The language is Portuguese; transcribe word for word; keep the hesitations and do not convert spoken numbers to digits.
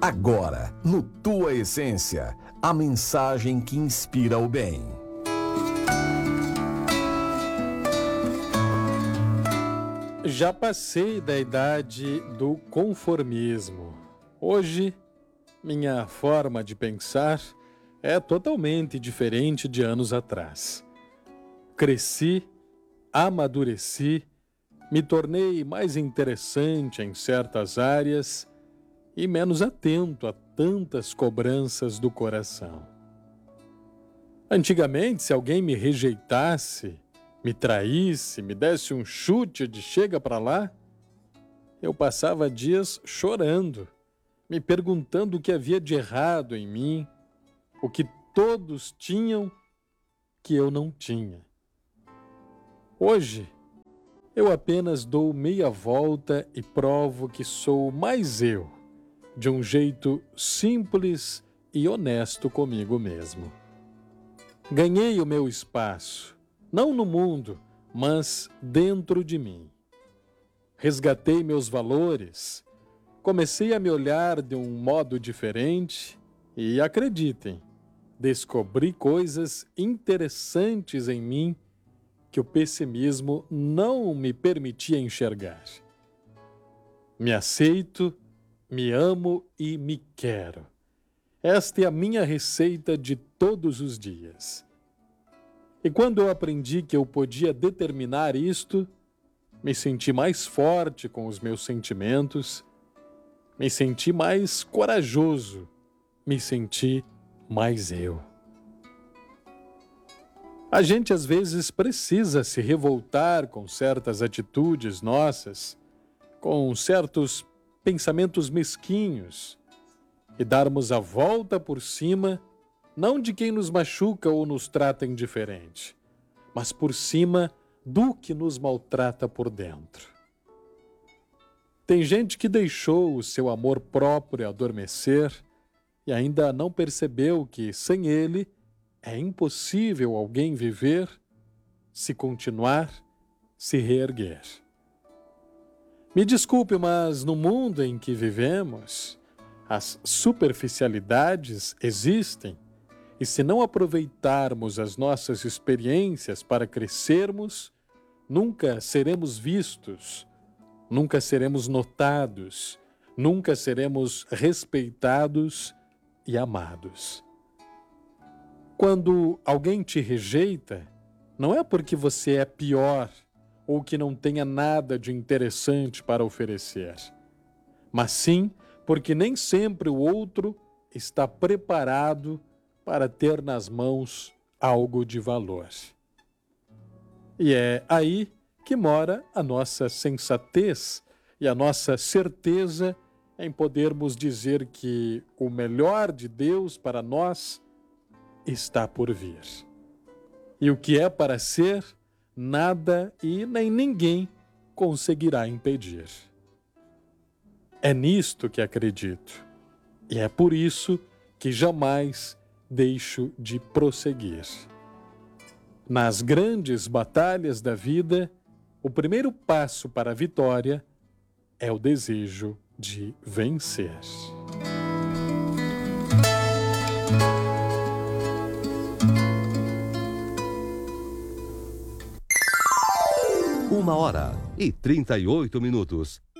Agora, no Tua Essência, a mensagem que inspira o bem. Já passei da idade do conformismo. Hoje, minha forma de pensar é totalmente diferente de anos atrás. Cresci, amadureci, me tornei mais interessante em certas áreas e menos atento a tantas cobranças do coração. Antigamente, se alguém me rejeitasse, me traísse, me desse um chute de chega pra lá, eu passava dias chorando, me perguntando o que havia de errado em mim, o que todos tinham que eu não tinha. Hoje, eu apenas dou meia volta e provo que sou mais eu, de um jeito simples e honesto comigo mesmo. Ganhei o meu espaço, não no mundo, mas dentro de mim. Resgatei meus valores, comecei a me olhar de um modo diferente e, acreditem, descobri coisas interessantes em mim que o pessimismo não me permitia enxergar. Me aceito, me amo e me quero. Esta é a minha receita de todos os dias. E quando eu aprendi que eu podia determinar isto, me senti mais forte com os meus sentimentos, me senti mais corajoso, me senti mais eu. A gente às vezes precisa se revoltar com certas atitudes nossas, com certos pensamentos mesquinhos e darmos a volta por cima, não de quem nos machuca ou nos trata indiferente, mas por cima do que nos maltrata por dentro. Tem gente que deixou o seu amor próprio adormecer e ainda não percebeu que sem ele é impossível alguém viver, se continuar, se reerguer. Me desculpe, mas no mundo em que vivemos, as superficialidades existem e se não aproveitarmos as nossas experiências para crescermos, nunca seremos vistos, nunca seremos notados, nunca seremos respeitados e amados. Quando alguém te rejeita, não é porque você é pior ou que não tenha nada de interessante para oferecer, mas sim porque nem sempre o outro está preparado para ter nas mãos algo de valor. E é aí que mora a nossa sensatez e a nossa certeza em podermos dizer que o melhor de Deus para nós está por vir. E o que é para ser, nada e nem ninguém conseguirá impedir. É nisto que acredito, e é por isso que jamais deixo de prosseguir. Nas grandes batalhas da vida, o primeiro passo para a vitória é o desejo de vencer. Uma hora e trinta e oito minutos.